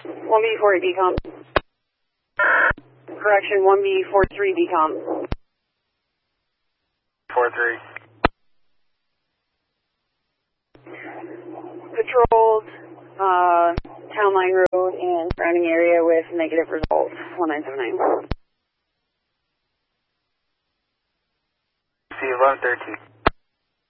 1B48 decom. Correction, 1B43 decom. 4-3. Patrolled Town Line Road and surrounding area with negative results. 1979. C 1113.